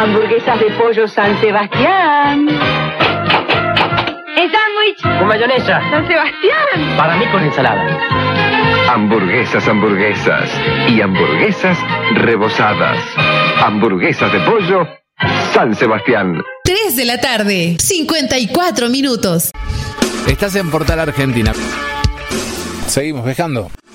Hamburguesas de pollo San Sebastián. El sándwich. Con mayonesa. San Sebastián. Para mí con ensalada. Hamburguesas y hamburguesas rebozadas. Hamburguesas de pollo San Sebastián. 3 de la tarde, 54 minutos. Estás en Portal Argentina. Seguimos viajando.